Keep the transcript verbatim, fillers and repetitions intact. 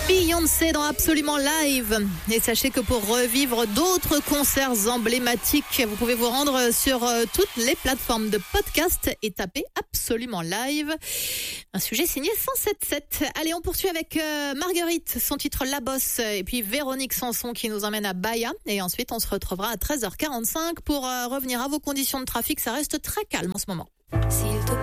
Beyoncé dans Absolument Live. Et sachez que pour revivre d'autres concerts emblématiques, vous pouvez vous rendre sur toutes les plateformes de podcast et taper Absolument Live. Un sujet signé cent sept sept. Allez, on poursuit avec euh, Marguerite, son titre La Bosse, et puis Véronique Sanson qui nous emmène à Bahia. Et ensuite, on se retrouvera à treize heures quarante-cinq pour euh, revenir à vos conditions de trafic. Ça reste très calme en ce moment. S'il te